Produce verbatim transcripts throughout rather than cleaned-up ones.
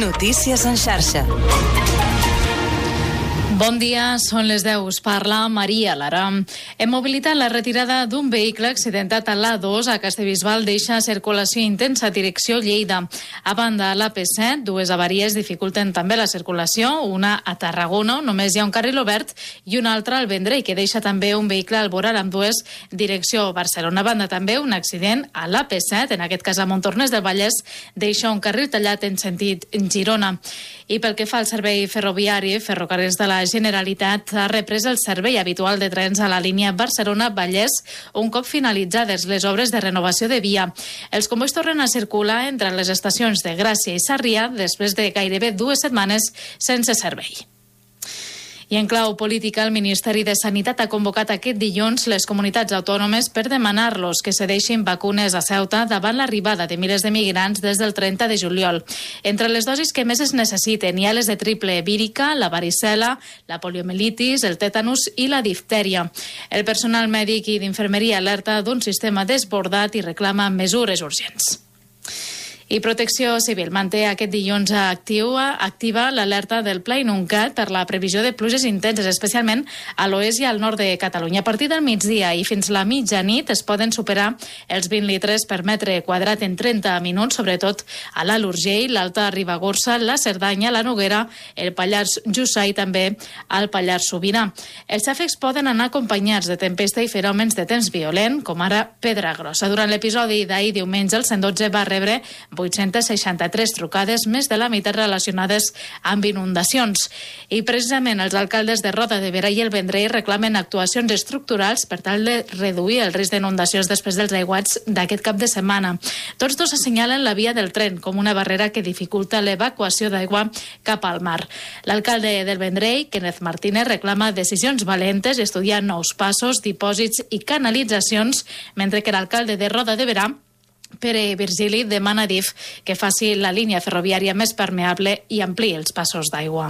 Notícies en xarxa. Bon dia, són les deu. Us parla Maria Lara. Hem mobilitat la retirada d'un vehicle accidentat a l'A dos a Castellbisbal deixa circulació intensa direcció Lleida. A banda, a l'A P set, dues avaries dificulten també la circulació, una a Tarragona, només hi ha un carril obert, i una altra al Vendrell, que deixa també un vehicle al voral amb dues direcció Barcelona. A banda, també un accident a l'A P set, en aquest cas a Montornès del Vallès, deixa un carril tallat en sentit Girona. I pel que fa al servei ferroviari, Ferrocarrils de la Generalitat ha reprès el servei habitual de trens a la línia Barcelona-Vallès un cop finalitzades les obres de renovació de via. Els combois tornen a circular entre les estacions de Gràcia i Sarrià després de gairebé dues setmanes sense servei. I en clau política, el Ministeri de Sanitat ha convocat aquest dilluns les comunitats autònomes per demanar-los que cedeixin vacunes a Ceuta davant l'arribada de milers de migrants des del trenta de juliol. Entre les dosis que més es necessiten hi ha les de triple vírica, la varicela, la poliomielitis, el tètanus i la diftèria. El personal mèdic i d'infermeria alerta d'un sistema desbordat i reclama mesures urgents. I Protecció Civil manté aquest dilluns activa, activa l'alerta del Pla Inuncat per la previsió de pluges intenses, especialment a l'oest i al nord de Catalunya. A partir del migdia i fins la mitjanit es poden superar els vint litres per metre quadrat en trenta minuts, sobretot a l'Alt Urgell, l'Alta Ribagorça, la Cerdanya, la Noguera, el Pallars Jussà i també al Pallars Sobirà. Els xàfecs poden anar acompanyats de tempesta i fenòmens de temps violent, com ara pedra grossa. Durant l'episodi d'ahir diumenge, el cent dotze va rebre vuit-centes seixanta-tres trucades, més de la meitat relacionades amb inundacions. I precisament els alcaldes de Roda de Berà i el Vendrell reclamen actuacions estructurals per tal de reduir el risc d'inundacions després dels aiguats d'aquest cap de setmana. Tots dos assenyalen la via del tren com una barrera que dificulta l'evacuació d'aigua cap al mar. L'alcalde del Vendrell, Kenneth Martínez, reclama decisions valentes i estudiar nous passos, dipòsits i canalitzacions, mentre que l'alcalde de Roda de Berà, Pere Virgili, demana a D I F que faci la línia ferroviària més permeable i ampliï els passos d'aigua.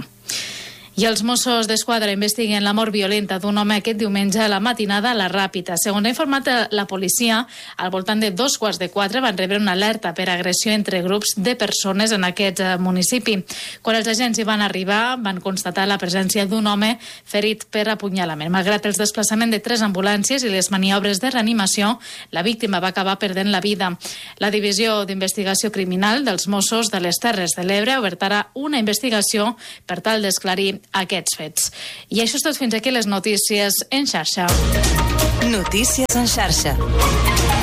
I els Mossos d'Esquadra investiguen la mort violenta d'un home aquest diumenge a la matinada a la Ràpita. Segons ha informat la policia, al voltant de dos quarts de quatre van rebre una alerta per agressió entre grups de persones en aquest municipi. Quan els agents hi van arribar, van constatar la presència d'un home ferit per apunyalament. Malgrat els desplaçaments de tres ambulàncies i les maniobres de reanimació, la víctima va acabar perdent la vida. La Divisió d'Investigació Criminal dels Mossos de les Terres de l'Ebre obertarà una investigació per tal d'esclarir aquests fets. I això és tot, fins aquí les notícies en xarxa. Notícies en xarxa.